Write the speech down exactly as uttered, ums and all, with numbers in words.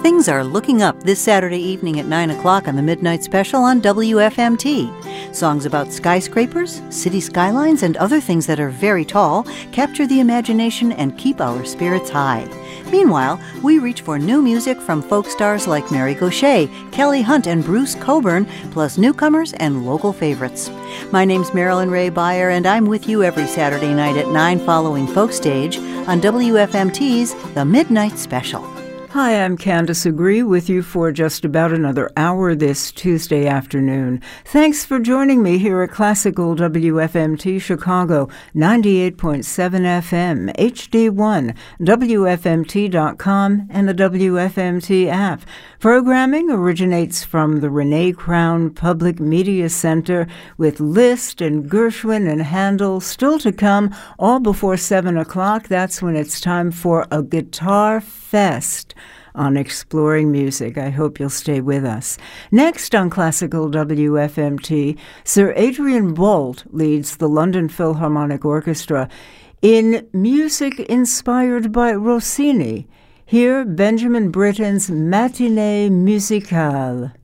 Things are looking up this Saturday evening at nine o'clock on the Midnight Special on W F M T. Songs about skyscrapers, city skylines, and other things that are very tall capture the imagination and keep our spirits high. Meanwhile, we reach for new music from folk stars like Mary Gauthier, Kelly Hunt, and Bruce Cockburn, plus newcomers and local favorites. My name's Marilyn Ray Beyer, and I'm with you every Saturday night at nine following Folk Stage on W F M T's The Midnight Special. Hi, I'm Candace Agree with you for just about another hour this Tuesday afternoon. Thanks for joining me here at Classical W F M T Chicago, ninety-eight point seven F M, H D one, W F M T dot com, and the W F M T app. Programming originates from the Renee Crown Public Media Center with Liszt and Gershwin and Handel still to come, all before seven o'clock. That's when it's time for a guitar fest on Exploring Music. I hope you'll stay with us. Next on Classical W F M T, Sir Adrian Boult leads the London Philharmonic Orchestra in music inspired by Rossini. Hear Benjamin Britten's Matinée Musicale.